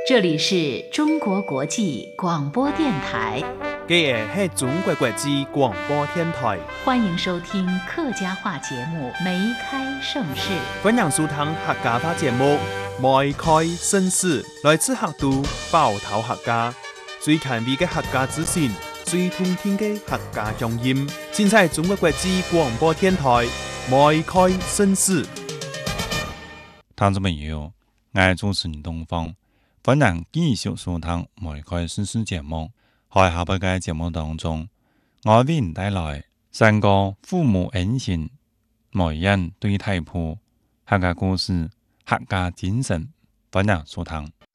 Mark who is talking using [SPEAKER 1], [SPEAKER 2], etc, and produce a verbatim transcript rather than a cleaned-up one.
[SPEAKER 1] 这里是中国国际广播电台，
[SPEAKER 2] 这个是中国国际广播电台，
[SPEAKER 1] 欢迎收听客家话节目《梅开盛世》。
[SPEAKER 2] 欢迎收听客家话节目《梅开盛世》，来自客都包头客家，最权威的客家资讯，最通听的客家乡音，尽在中国国际广播电台《梅开盛世》。
[SPEAKER 3] 听众朋友，我是主持人东方。本人继续收聽梅開盛世節目，喺下半嘅節目當中，我為您帶來三個父母恩情、媒人對太婆客家故事、客家精神，本人收聽。